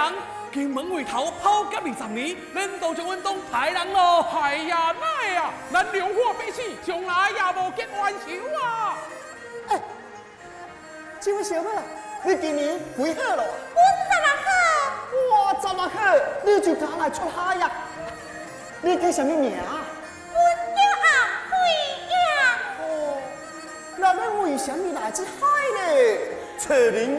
人，金门回头炮击20年，恁都将阮当歹人咯。 哎呀，那呀，咱流火百姓，从来也无结冤仇啊！ 哎，这位小妹，你今年几好了？ 我哇，这么好，你就敢来出海呀？你叫什么名啊？哦，那你为什么来这海呢？翠林